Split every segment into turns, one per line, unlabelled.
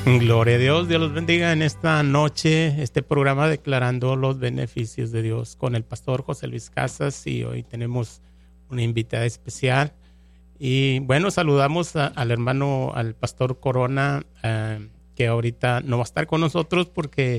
Gloria a Dios, Dios los bendiga en esta noche, este programa declarando los beneficios de Dios con el pastor José Luis Casas, y hoy tenemos una invitada especial. Y bueno, saludamos al hermano, al pastor Corona, que ahorita no va a estar con nosotros porque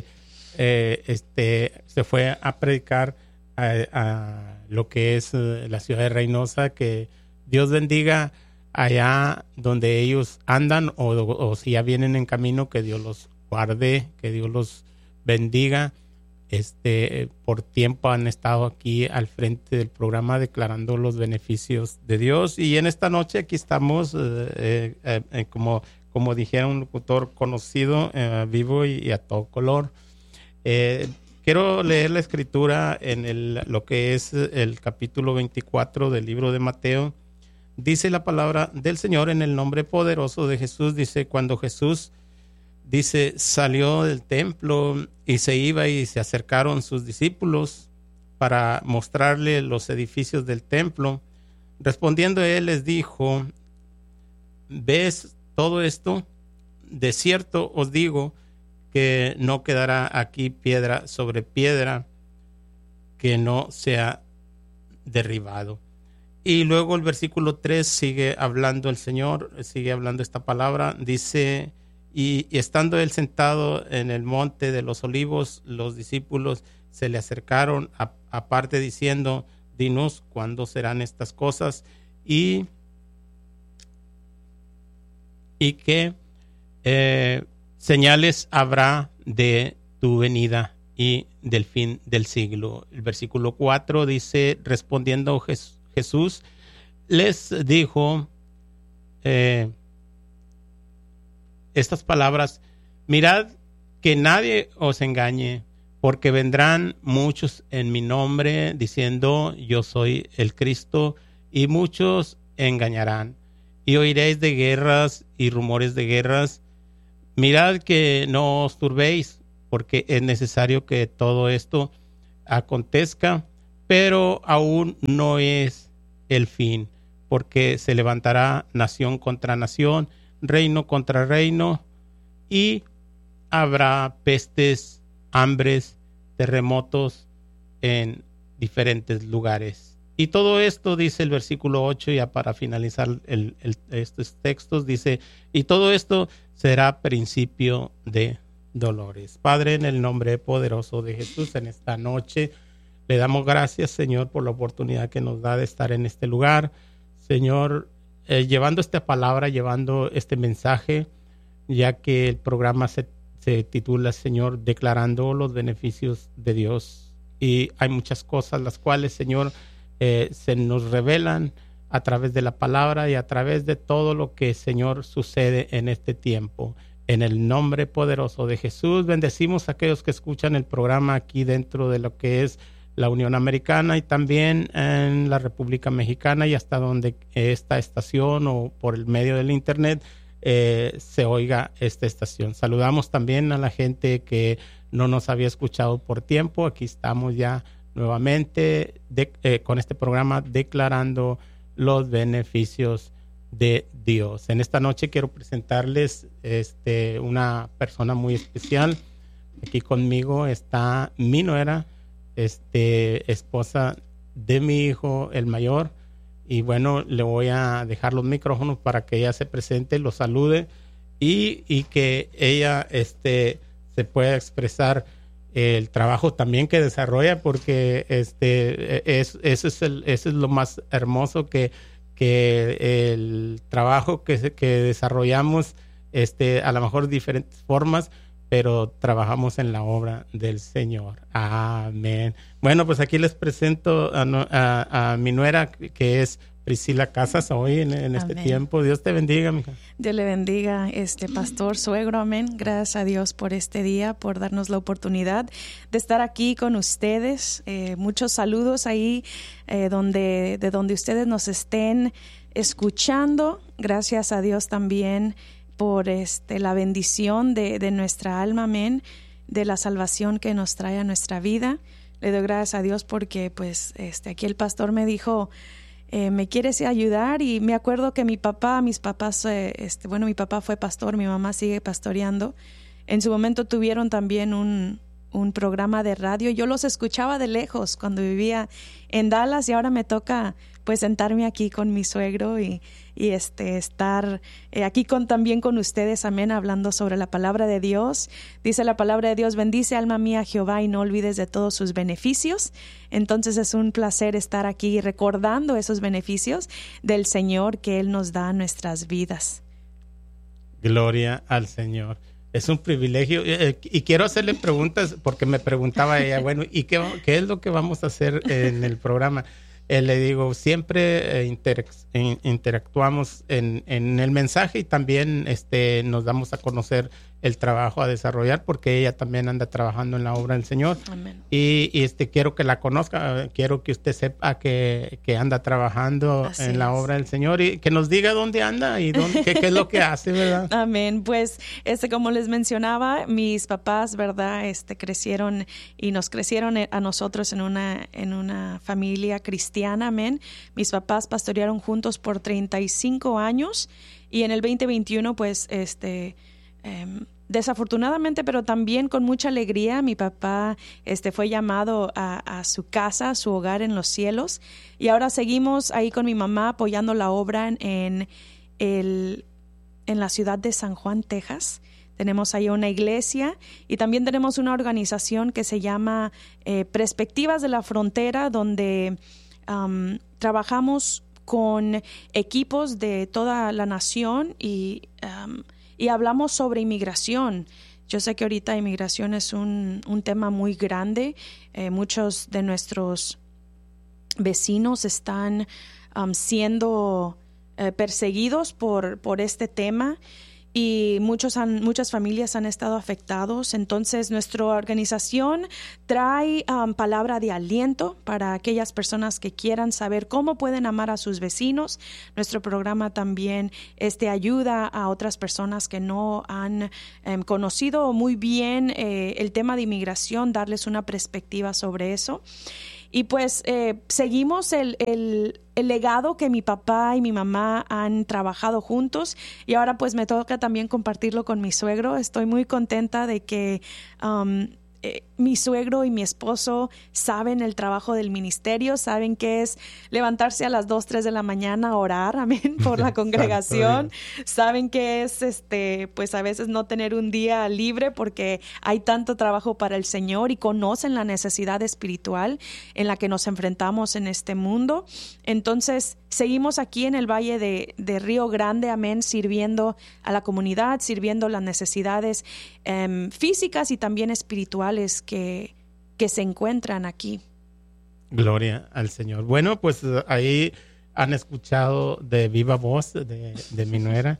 se fue a predicar a lo que es la ciudad de Reynosa. Que Dios bendiga allá donde ellos andan, o si ya vienen en camino, que Dios los guarde, que Dios los bendiga. Por tiempo han estado aquí al frente del programa declarando los beneficios de Dios, y en esta noche aquí estamos como dijera un locutor conocido, vivo y a todo color. Quiero leer la escritura en lo que es el capítulo 24 del libro de Mateo. Dice la palabra del Señor en el nombre poderoso de Jesús. Dice, cuando Jesús, salió del templo y se iba, y se acercaron sus discípulos para mostrarle los edificios del templo. Respondiendo él les dijo, ¿ves todo esto? De cierto os digo que no quedará aquí piedra sobre piedra que no sea derribado. Y luego el versículo 3 sigue hablando el Señor, sigue hablando esta palabra. Dice, y estando él sentado en el monte de los olivos, los discípulos se le acercaron aparte diciendo, dinos cuándo serán estas cosas y qué señales habrá de tu venida y del fin del siglo. El versículo 4 dice, respondiendo Jesús les dijo estas palabras, mirad que nadie os engañe, porque vendrán muchos en mi nombre diciendo yo soy el Cristo, y muchos engañarán, y oiréis de guerras y rumores de guerras. Mirad que no os turbéis, porque es necesario que todo esto acontezca, pero aún no es el fin, porque se levantará nación contra nación, reino contra reino, y habrá pestes, hambres, terremotos en diferentes lugares. Y todo esto, dice el versículo 8, ya para finalizar estos textos, dice, y todo esto será principio de dolores. Padre, en el nombre poderoso de Jesús, en esta noche le damos gracias, Señor, por la oportunidad que nos da de estar en este lugar. Señor, llevando esta palabra, llevando este mensaje, ya que el programa se titula, Señor, declarando los beneficios de Dios. Y hay muchas cosas las cuales, Señor, se nos revelan a través de la palabra y a través de todo lo que, Señor, sucede en este tiempo. En el nombre poderoso de Jesús, bendecimos a aquellos que escuchan el programa aquí dentro de lo que es la Unión Americana y también en la República Mexicana, y hasta donde esta estación o por el medio del internet se oiga esta estación. Saludamos también a la gente que no nos había escuchado por tiempo. Aquí estamos ya nuevamente con este programa declarando los beneficios de Dios. En esta noche quiero presentarles una persona muy especial. Aquí conmigo está mi nuera, esposa de mi hijo, el mayor. Y bueno, le voy a dejar los micrófonos para que ella se presente, lo salude y que ella se pueda expresar el trabajo también que desarrolla, porque eso es lo más hermoso, que el trabajo que desarrollamos, a lo mejor de diferentes formas, pero trabajamos en la obra del Señor. Amén. Bueno, pues aquí les presento a mi nuera, que es Priscila Casas, hoy en este tiempo. Dios te bendiga, mija.
Dios le bendiga, pastor, suegro, amén. Gracias a Dios por este día, por darnos la oportunidad de estar aquí con ustedes. Muchos saludos ahí de donde ustedes nos estén escuchando. Gracias a Dios también por la bendición de nuestra alma, amén, de la salvación que nos trae a nuestra vida. Le doy gracias a Dios porque pues aquí el pastor me dijo ¿me quieres ayudar? Y me acuerdo que mis papás, mi papá fue pastor, mi mamá sigue pastoreando. En su momento tuvieron también un programa de radio. Yo los escuchaba de lejos cuando vivía en Dallas y ahora me toca pues sentarme aquí con mi suegro y estar aquí también con ustedes, amén, hablando sobre la palabra de Dios. Dice la palabra de Dios: bendice alma mía Jehová y no olvides de todos sus beneficios. Entonces es un placer estar aquí recordando esos beneficios del Señor que Él nos da en nuestras vidas.
Gloria al Señor. Es un privilegio y quiero hacerle preguntas porque me preguntaba ella, bueno, ¿y qué es lo que vamos a hacer en el programa? Le digo, siempre interactuamos en el mensaje y también nos damos a conocer el trabajo a desarrollar porque ella también anda trabajando en la obra del Señor.
Amén.
Y quiero que la conozca, quiero que usted sepa que anda trabajando en la obra del Señor y que nos diga dónde anda y qué es lo que hace, ¿verdad?
Amén. Pues como les mencionaba, mis papás, ¿verdad? Crecieron y nos crecieron a nosotros en una familia cristiana, amén. Mis papás pastorearon juntos por 35 años y en el 2021 pues desafortunadamente, pero también con mucha alegría, mi papá fue llamado a su casa, a su hogar en los cielos, y ahora seguimos ahí con mi mamá apoyando la obra en la ciudad de San Juan, Texas. Tenemos ahí una iglesia y también tenemos una organización que se llama Perspectivas de la Frontera, donde trabajamos con equipos de toda la nación y hablamos sobre inmigración. Yo sé que ahorita inmigración es un tema muy grande. Muchos de nuestros vecinos están siendo perseguidos por este tema y muchas familias han estado afectados. Entonces, nuestra organización trae palabra de aliento para aquellas personas que quieran saber cómo pueden amar a sus vecinos. Nuestro programa también ayuda a otras personas que no han conocido muy bien el tema de inmigración, darles una perspectiva sobre eso. Y pues seguimos el legado que mi papá y mi mamá han trabajado juntos y ahora pues me toca también compartirlo con mi suegro. Estoy muy contenta de que mi suegro y mi esposo saben el trabajo del ministerio, saben que es levantarse a las 2, 3 de la mañana a orar, amén, por la congregación. Saben que es, pues a veces no tener un día libre porque hay tanto trabajo para el Señor y conocen la necesidad espiritual en la que nos enfrentamos en este mundo. Entonces, seguimos aquí en el Valle de Río Grande, amén, sirviendo a la comunidad, sirviendo las necesidades físicas y también espirituales que se encuentran aquí.
Gloria al Señor. Bueno, pues ahí han escuchado de viva voz de mi nuera.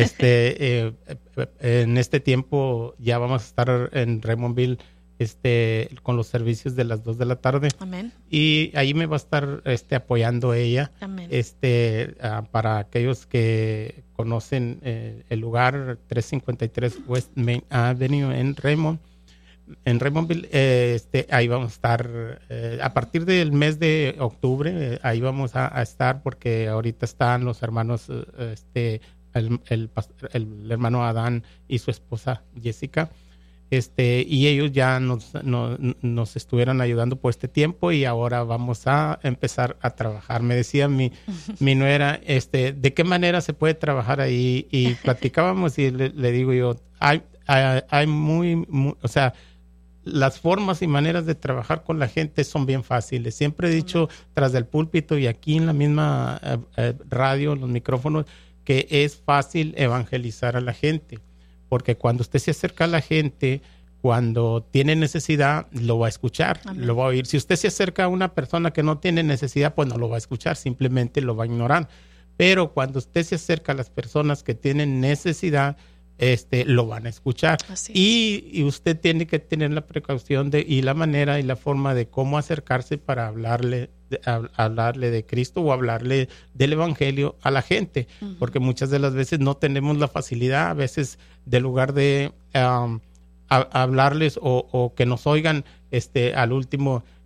En este tiempo ya vamos a estar en Raymondville con los servicios de las 2 de la tarde.
Amén.
Y ahí me va a estar apoyando ella.
Amén.
Para aquellos que conocen el lugar 353 West Main Avenue en Raymondville, ahí vamos a estar a partir del mes de octubre. Ahí vamos a estar porque ahorita están los hermanos, el hermano Adán y su esposa Jessica. Y ellos ya nos estuvieron ayudando por este tiempo y ahora vamos a empezar a trabajar. Me decía mi nuera, ¿de qué manera se puede trabajar ahí? Y platicábamos y le digo yo, hay muy, o sea, las formas y maneras de trabajar con la gente son bien fáciles. Siempre he dicho tras del púlpito y aquí en la misma radio, los micrófonos, que es fácil evangelizar a la gente. Porque cuando usted se acerca a la gente, cuando tiene necesidad, lo va a escuchar, lo va a oír. Si usted se acerca a una persona que no tiene necesidad, pues no lo va a escuchar, simplemente lo va a ignorar. Pero cuando usted se acerca a las personas que tienen necesidad, lo van a escuchar. Y usted tiene que tener la precaución y la manera y la forma de cómo acercarse para hablarle de Cristo o hablarle del Evangelio a la gente, porque muchas de las veces no tenemos la facilidad, a veces de lugar de hablarles o que nos oigan al último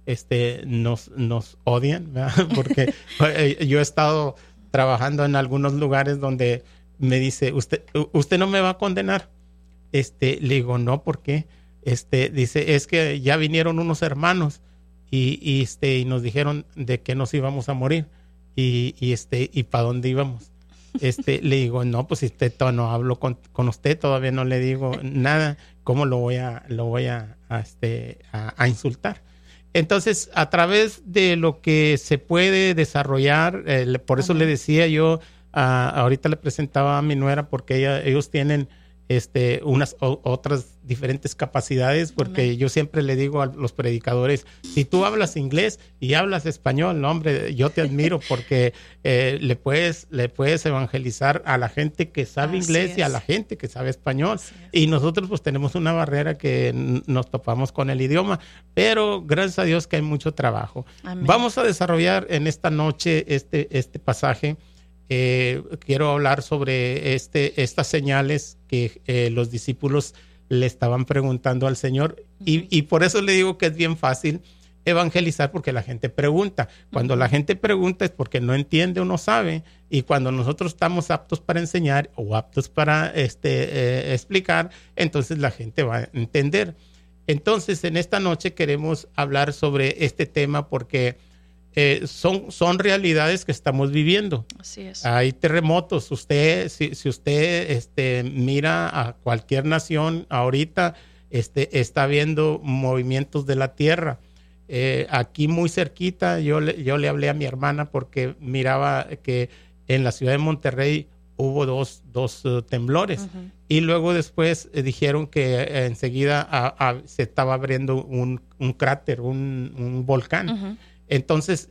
nos odian, ¿verdad? Porque yo he estado trabajando en algunos lugares donde me dice, usted no me va a condenar. Le digo, no, ¿por qué? Dice, es que ya vinieron unos hermanos y nos dijeron de que nos íbamos a morir y para dónde íbamos. Le digo, no, pues si usted no hablo con usted, todavía no le digo nada, ¿cómo lo voy a insultar? Entonces, a través de lo que se puede desarrollar, por eso le decía yo, ahorita le presentaba a mi nuera, porque ellos tienen unas otras diferentes capacidades, porque Amén. Yo siempre le digo a los predicadores, si tú hablas inglés y hablas español, no, hombre, yo te admiro porque le puedes evangelizar a la gente que sabe inglés y a la gente que sabe español. Y nosotros pues tenemos una barrera que nos topamos con el idioma, pero gracias a Dios que hay mucho trabajo. Amén. Vamos a desarrollar en esta noche este pasaje. Quiero hablar sobre estas señales que los discípulos le estaban preguntando al Señor y por eso le digo que es bien fácil evangelizar, porque la gente pregunta. Cuando la gente pregunta es porque no entiende o no sabe, y cuando nosotros estamos aptos para enseñar o aptos para explicar, entonces la gente va a entender. Entonces en esta noche queremos hablar sobre este tema porque son realidades que estamos viviendo.
Así es.
Hay terremotos. Si usted mira a cualquier nación ahorita, está viendo movimientos de la tierra. Aquí muy cerquita, yo le hablé a mi hermana porque miraba que en la ciudad de Monterrey hubo dos temblores. Uh-huh. Y luego después dijeron que enseguida se estaba abriendo un cráter, un volcán. Uh-huh. Entonces,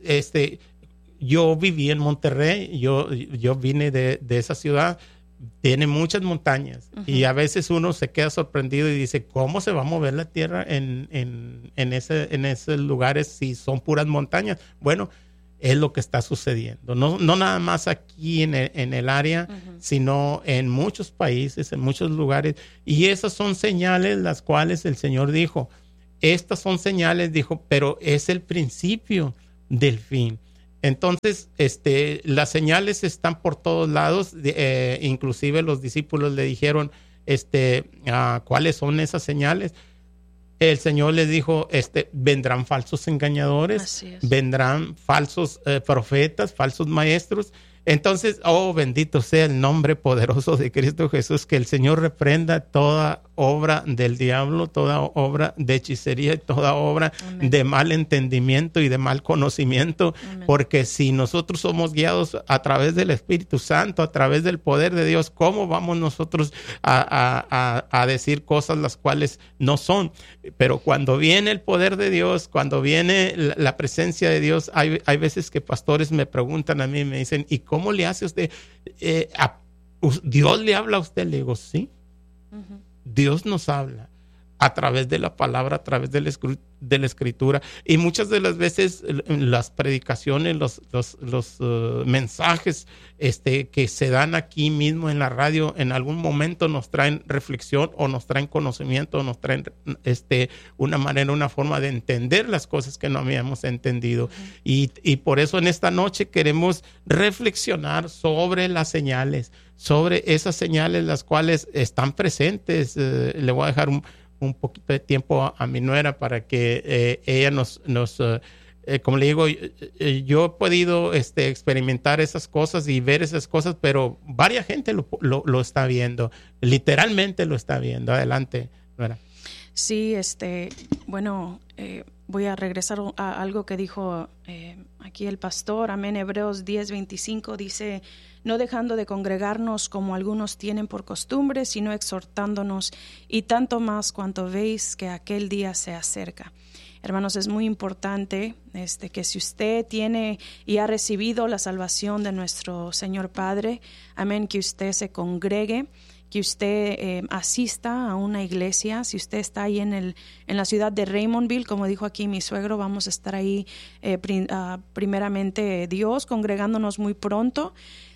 yo viví en Monterrey, yo vine de esa ciudad, tiene muchas montañas. Uh-huh. Y a veces uno se queda sorprendido y dice, ¿cómo se va a mover la tierra en esos lugares si son puras montañas? Bueno, es lo que está sucediendo. No nada más aquí en el área, uh-huh. sino en muchos países, en muchos lugares. Y esas son señales las cuales el Señor dijo, estas son señales, dijo, pero es el principio del fin. Entonces, las señales están por todos lados. Inclusive los discípulos le dijeron, ¿cuáles son esas señales? El Señor les dijo, vendrán falsos engañadores, vendrán falsos profetas, falsos maestros. Entonces, bendito sea el nombre poderoso de Cristo Jesús, que el Señor reprenda toda obra del diablo, toda obra de hechicería, toda obra Amén. De mal entendimiento y de mal conocimiento, Amén. Porque si nosotros somos guiados a través del Espíritu Santo, a través del poder de Dios, ¿cómo vamos nosotros a decir cosas las cuales no son? Pero cuando viene el poder de Dios, cuando viene la presencia de Dios, hay veces que pastores me preguntan a mí, me dicen, ¿y cómo le hace usted? ¿Dios le habla a usted? Le digo, sí. Uh-huh. Dios nos habla a través de la palabra, a través de la escritura. Y muchas de las veces las predicaciones, los mensajes que se dan aquí mismo en la radio, en algún momento nos traen reflexión o nos traen conocimiento, o nos traen una manera, una forma de entender las cosas que no habíamos entendido. Uh-huh. Y por eso en esta noche queremos reflexionar sobre las señales, sobre esas señales las cuales están presentes. Le voy a dejar un poquito de tiempo a mi nuera para que ella nos como le digo, yo he podido experimentar esas cosas y ver esas cosas, pero varias gente lo está viendo, literalmente lo está viendo. Adelante, nuera.
Sí, bueno, voy a regresar a algo que dijo aquí el pastor. Amén. Hebreos 10:25 dice, no dejando de congregarnos como algunos tienen por costumbre, sino exhortándonos, y tanto más cuanto veis que aquel día se acerca. Hermanos, es muy importante que si usted tiene y ha recibido la salvación de nuestro Señor Padre, amén, que usted se congregue, que usted asista a una iglesia. Si usted está ahí en la ciudad de Raymondville, como dijo aquí mi suegro, vamos a estar ahí primeramente Dios, congregándonos muy pronto.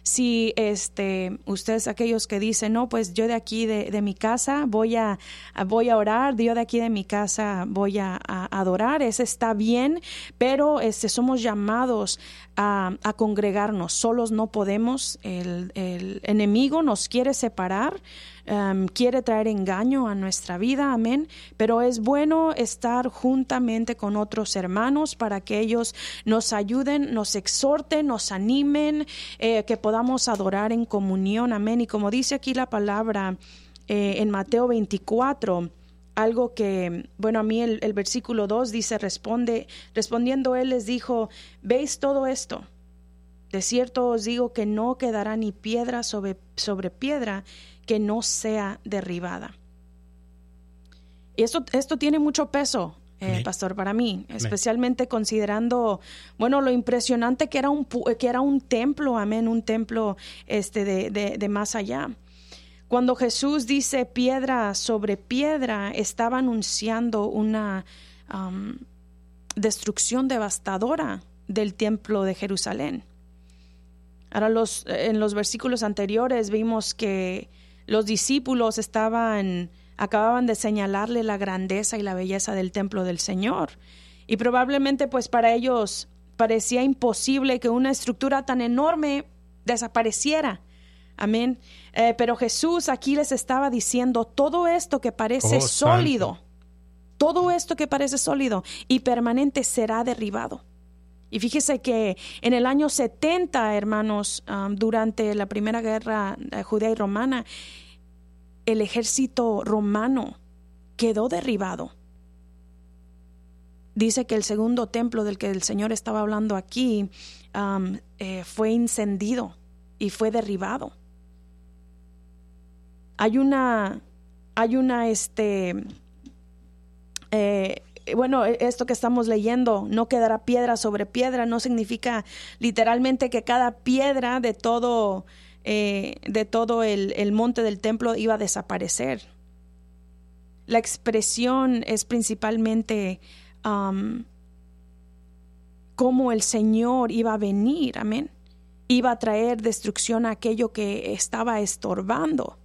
si ustedes aquellos que dicen, no, pues yo de aquí de mi casa voy a orar, yo de aquí de mi casa voy a adorar, ese está bien, pero somos llamados a congregarnos, solos no podemos, el enemigo nos quiere separar, quiere traer engaño a nuestra vida, amén, pero es bueno estar juntamente con otros hermanos para que ellos nos ayuden, nos exhorten, nos animen, que podamos adorar en comunión, amén. Y como dice aquí la palabra en Mateo 24, algo que, bueno, a mí el versículo 2 dice, respondiendo él les dijo, ¿veis todo esto? De cierto os digo que no quedará ni piedra sobre piedra que no sea derribada. Y esto tiene mucho peso, pastor, para mí, especialmente considerando, bueno, lo impresionante que era un templo, amén, un templo de más allá. Cuando Jesús dice piedra sobre piedra, estaba anunciando una destrucción devastadora del templo de Jerusalén. Ahora en los versículos anteriores vimos que los discípulos acababan de señalarle la grandeza y la belleza del templo del Señor. Y probablemente pues para ellos parecía imposible que una estructura tan enorme desapareciera. Amén. Pero Jesús aquí les estaba diciendo todo esto que parece sólido, todo esto que parece sólido y permanente será derribado. Y fíjese que en el año 70, hermanos, durante la primera guerra judía y romana, el ejército romano quedó derribado. Dice que el segundo templo del que el Señor estaba hablando aquí fue incendido y fue derribado. Bueno, esto que estamos leyendo, no quedará piedra sobre piedra, no significa literalmente que cada piedra de todo el monte del templo iba a desaparecer. La expresión es principalmente cómo el Señor iba a venir, amén. Iba a traer destrucción a aquello que estaba estorbando.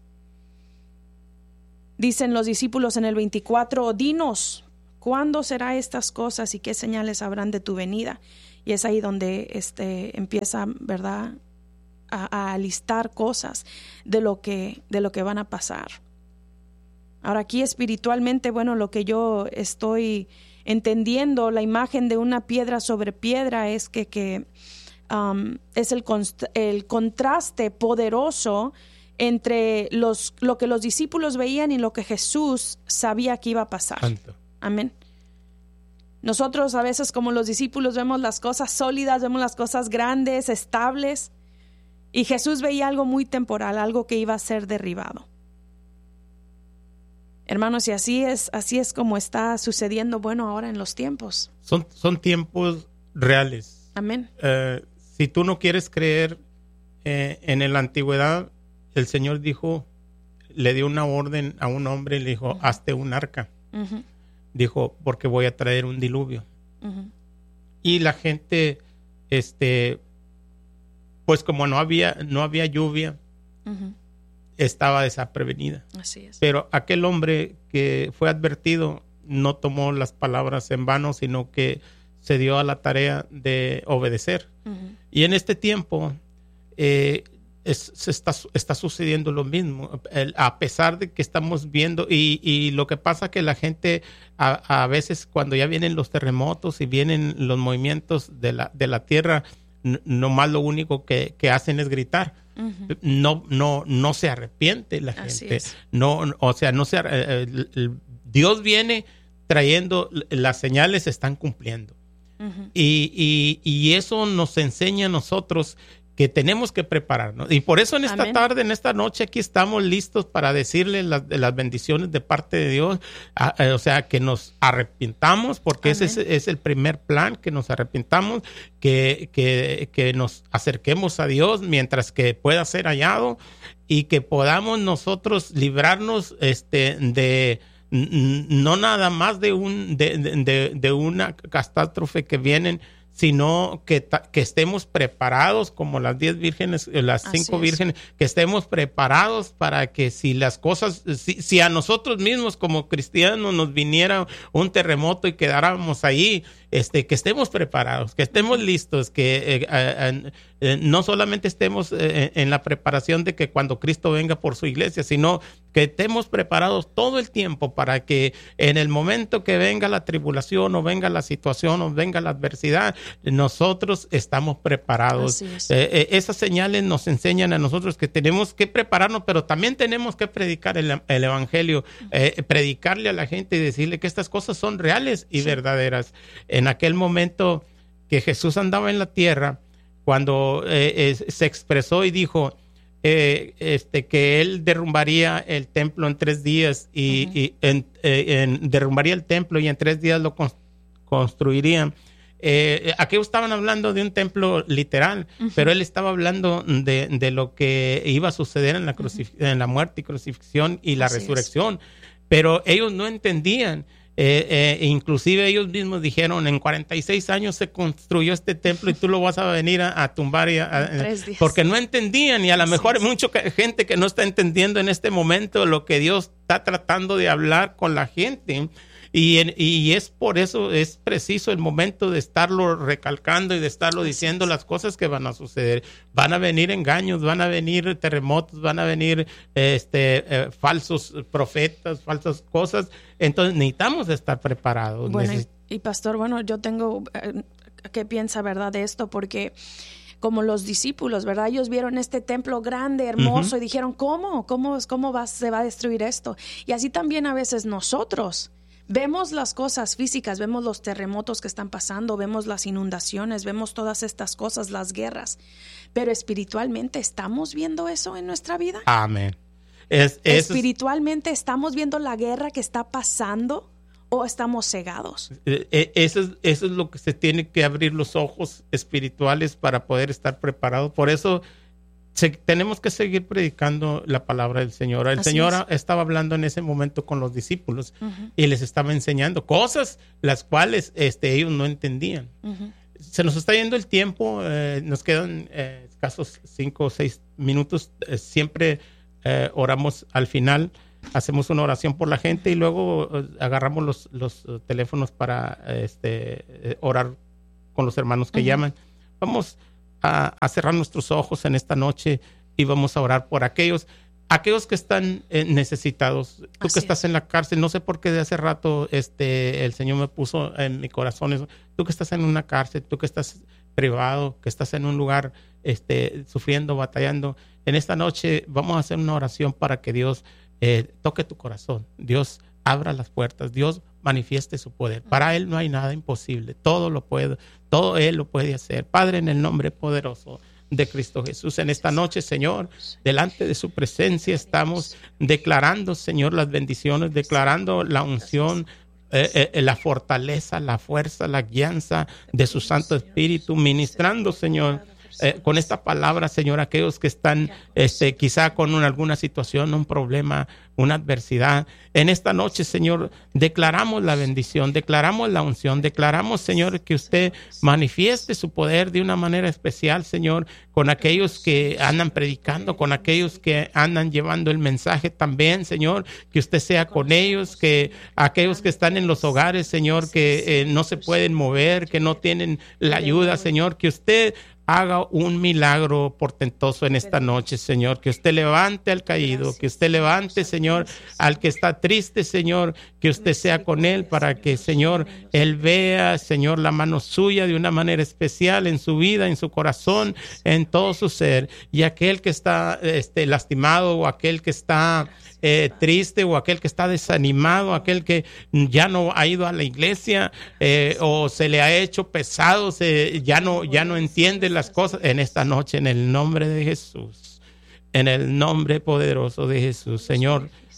Dicen los discípulos en el 24, dinos, ¿cuándo será estas cosas y qué señales habrán de tu venida? Y es ahí donde empieza, ¿verdad?, a listar cosas de lo que van a pasar. Ahora aquí espiritualmente, bueno, lo que yo estoy entendiendo, la imagen de una piedra sobre piedra es que es el contraste poderoso entre lo que los discípulos veían y lo que Jesús sabía que iba a pasar. Santo. Amén. Nosotros a veces como los discípulos vemos las cosas sólidas, vemos las cosas grandes, estables, y Jesús veía algo muy temporal, algo que iba a ser derribado. Hermanos, y así es como está sucediendo, bueno, ahora en los tiempos.
Son tiempos reales.
Amén.
Si tú no quieres creer en la antigüedad, el Señor le dio una orden a un hombre y le dijo, hazte un arca. Uh-huh. Dijo, porque voy a traer un diluvio. Uh-huh. Y la gente, pues como no había lluvia, uh-huh, estaba desaprevenida.
Así es.
Pero aquel hombre que fue advertido no tomó las palabras en vano, sino que se dio a la tarea de obedecer. Uh-huh. Y en este tiempo está sucediendo lo mismo, a pesar de que estamos viendo, y lo que pasa es que la gente a veces cuando ya vienen los terremotos y vienen los movimientos de la tierra, nomás lo único que hacen es gritar. Uh-huh. No se arrepiente la gente. Dios viene trayendo las señales, se están cumpliendo. Uh-huh. Y eso nos enseña a nosotros que tenemos que prepararnos. Y por eso en esta tarde, en esta noche, aquí estamos listos para decirle las bendiciones de parte de Dios. O sea, que nos arrepintamos, porque ese es el primer plan, que nos arrepintamos, que nos acerquemos a Dios mientras que pueda ser hallado, y que podamos nosotros librarnos de no nada más de una catástrofe que vienen, sino que estemos preparados como las 10 vírgenes, las 5 vírgenes, que estemos preparados para que si las cosas, si a nosotros mismos como cristianos nos viniera un terremoto y quedáramos ahí, que estemos preparados, que estemos listos, que no solamente estemos en la preparación de que cuando Cristo venga por su iglesia, sino que estemos preparados todo el tiempo para que en el momento que venga la tribulación o venga la situación o venga la adversidad, nosotros estamos preparados. Esas señales nos enseñan a nosotros que tenemos que prepararnos, pero también tenemos que predicar el evangelio, predicarle a la gente y decirle que estas cosas son reales y verdaderas. En aquel momento que Jesús andaba en la tierra, cuando se expresó y dijo que él derrumbaría el templo en 3 días y derrumbaría el templo y en 3 días lo construirían. Aquí estaban hablando de un templo literal, pero él estaba hablando de lo que iba a suceder en la muerte y crucifixión y la resurrección. Pero ellos no entendían. Inclusive ellos mismos dijeron, en 46 años se construyó este templo y tú lo vas a venir a tumbar porque no entendían, y a lo mejor hay mucha gente que no está entendiendo en este momento lo que Dios está tratando de hablar con la gente. Y es por eso, es preciso el momento de estarlo recalcando y de estarlo diciendo las cosas que van a suceder. Van a venir engaños, van a venir terremotos, van a venir falsos profetas, falsas cosas. Entonces necesitamos estar preparados.
Bueno, y pastor, yo tengo ¿qué piensa, verdad, de esto? Porque como los discípulos, ¿verdad? Ellos vieron este templo grande, hermoso, y dijeron, ¿cómo se va a destruir esto? Y así también a veces nosotros vemos las cosas físicas, vemos los terremotos que están pasando, vemos las inundaciones, vemos todas estas cosas, las guerras, pero espiritualmente, ¿estamos viendo eso en nuestra vida?
Amén.
Espiritualmente, ¿estamos viendo la guerra que está pasando o estamos cegados?
Eso es lo que se tiene que abrir los ojos espirituales para poder estar preparados. Por eso tenemos que seguir predicando la palabra del Señor. El Señor estaba hablando en ese momento con los discípulos y les estaba enseñando cosas las cuales ellos no entendían. Se nos está yendo el tiempo, nos quedan escasos 5 o 6 minutos. Siempre oramos al final, hacemos una oración por la gente y luego agarramos los teléfonos para orar con los hermanos que llaman. Vamos a cerrar nuestros ojos en esta noche y vamos a orar por aquellos que están necesitados. Tú que estás en la cárcel, no sé por qué de hace rato el Señor me puso en mi corazón eso. Tú que estás en una cárcel, tú que estás privado, que estás en un lugar sufriendo, batallando, en esta noche vamos a hacer una oración para que Dios toque tu corazón. Dios abra las puertas, Dios manifieste su poder. Para Él no hay nada imposible, todo Él lo puede hacer. Padre, en el nombre poderoso de Cristo Jesús, en esta noche, Señor, delante de su presencia estamos declarando, Señor, las bendiciones, declarando la unción, la fortaleza, la fuerza, la guianza de su Santo Espíritu, ministrando, Señor, con esta palabra, Señor, aquellos que están quizá con alguna situación, un problema, una adversidad. En esta noche, Señor, declaramos la bendición, declaramos la unción, declaramos, Señor, que usted manifieste su poder de una manera especial, Señor, con aquellos que andan predicando, con aquellos que andan llevando el mensaje también, Señor, que usted sea con ellos, que aquellos que están en los hogares, Señor, que no se pueden mover, que no tienen la ayuda, Señor, que usted haga un milagro portentoso en esta noche, Señor, que usted levante al caído, que usted levante, Señor, al que está triste, Señor, que usted sea con él para que, Señor, él vea, Señor, la mano suya de una manera especial en su vida, en su corazón, en todo su ser. Y aquel que está lastimado o aquel que está triste o aquel que está desanimado, aquel que ya no ha ido a la iglesia o se le ha hecho pesado, ya no entiende las cosas, en esta noche, en el nombre de Jesús, en el nombre poderoso de Jesús, Señor,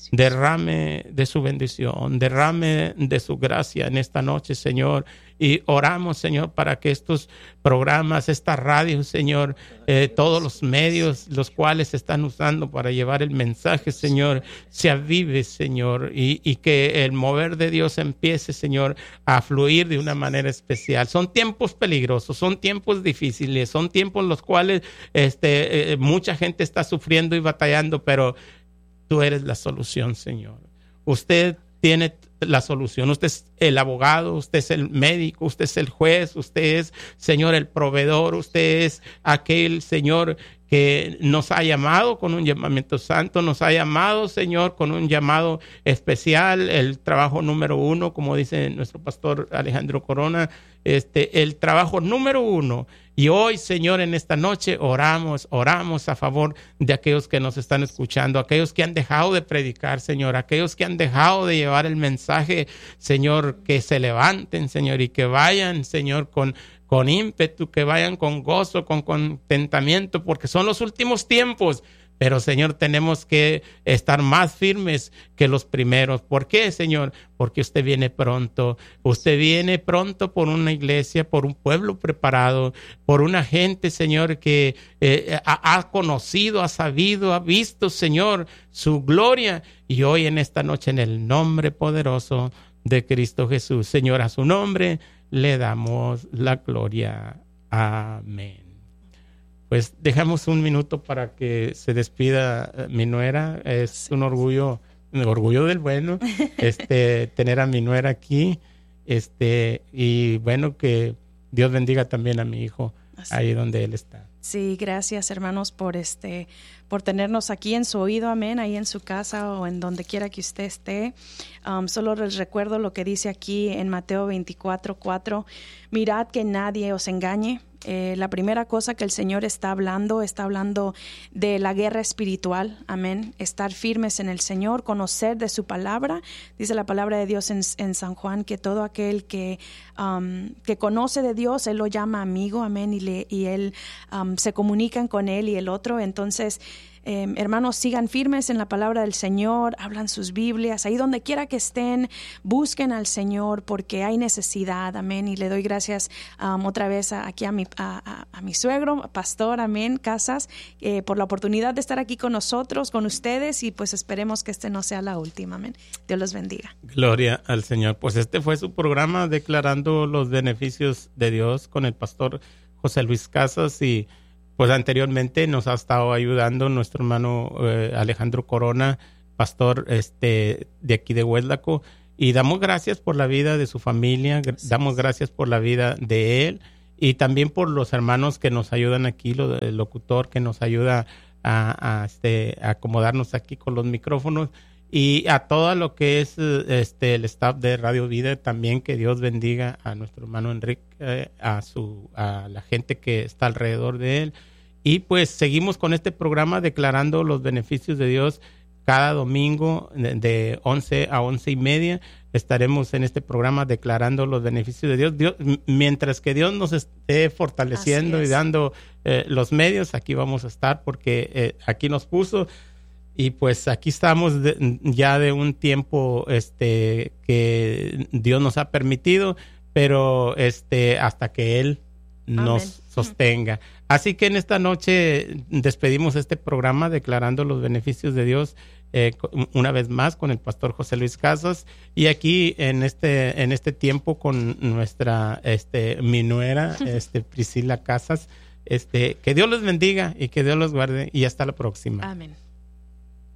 derrame de su bendición, derrame de su gracia en esta noche, Señor. Y oramos, Señor, para que estos programas, esta radio, Señor, todos los medios los cuales se están usando para llevar el mensaje, Señor, se avive, Señor, y que el mover de Dios empiece, Señor, a fluir de una manera especial. Son tiempos peligrosos, son tiempos difíciles, son tiempos en los cuales mucha gente está sufriendo y batallando, pero tú eres la solución, Señor. Usted tiene la solución. Usted es el abogado, usted es el médico, usted es el juez, usted es, Señor, el proveedor, usted es aquel, Señor, que nos ha llamado con un llamamiento santo, nos ha llamado, Señor, con un llamado especial, el trabajo número 1, como dice nuestro pastor Alejandro Corona, el trabajo número 1. Y hoy, Señor, en esta noche oramos a favor de aquellos que nos están escuchando, aquellos que han dejado de predicar, Señor, aquellos que han dejado de llevar el mensaje, Señor, que se levanten, Señor, y que vayan, Señor, con ímpetu, que vayan con gozo, con contentamiento, porque son los últimos tiempos. Pero, Señor, tenemos que estar más firmes que los primeros. ¿Por qué, Señor? Porque usted viene pronto. Usted viene pronto por una iglesia, por un pueblo preparado, por una gente, Señor, que ha conocido, ha sabido, ha visto, Señor, su gloria. Y hoy en esta noche, en el nombre poderoso de Cristo Jesús, Señor, a su nombre le damos la gloria. Amén. Pues dejamos un minuto para que se despida mi nuera. Es un orgullo del bueno, tener a mi nuera aquí. Y bueno, que Dios bendiga también a mi hijo ahí donde él está.
Sí, gracias, hermanos, por tenernos aquí en su oído, amén, ahí en su casa o en donde quiera que usted esté. Solo les recuerdo lo que dice aquí en Mateo 24:4. Mirad que nadie os engañe. La primera cosa que el Señor está hablando de la guerra espiritual, amén. Estar firmes en el Señor, conocer de su palabra. Dice la palabra de Dios en San Juan que todo aquel que conoce de Dios, Él lo llama amigo, amén, y Él se comunican con Él y el otro. Entonces, hermanos, sigan firmes en la palabra del Señor, hablan sus Biblias, ahí donde quiera que estén, busquen al Señor porque hay necesidad, amén. Y le doy gracias otra vez aquí a mi suegro, pastor, amén, Casas, por la oportunidad de estar aquí con nosotros, con ustedes, y pues esperemos que no sea la última, amén. Dios los bendiga.
Gloria al Señor. Pues fue su programa Declarando los Beneficios de Dios con el pastor José Luis Casas, y pues anteriormente nos ha estado ayudando nuestro hermano Alejandro Corona, pastor de aquí de Hueslaco, y damos gracias por la vida de su familia, damos gracias por la vida de él, y también por los hermanos que nos ayudan aquí, el locutor que nos ayuda a acomodarnos aquí con los micrófonos, y a todo lo que es el staff de Radio Vida también. Que Dios bendiga a nuestro hermano Enrique, a la gente que está alrededor de él. Y pues seguimos con este programa declarando los beneficios de Dios. Cada domingo de 11 a 11:30 estaremos en este programa declarando los beneficios de Dios. Mientras que Dios nos esté fortaleciendo y dando los medios, aquí vamos a estar, porque aquí nos puso. Y pues aquí estamos ya de un tiempo que Dios nos ha permitido, pero hasta que Él nos sostenga. Así que en esta noche despedimos este programa declarando los beneficios de Dios una vez más con el pastor José Luis Casas, y aquí en este tiempo con nuestra mi nuera Priscila Casas. Que Dios los bendiga y que Dios los guarde, y hasta la próxima.
Amén.